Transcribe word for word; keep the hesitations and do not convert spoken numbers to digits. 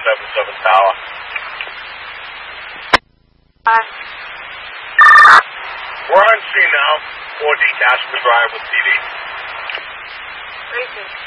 seven seven Tower. Hi. We're on scene now. four D Casper Drive with T V. Racing.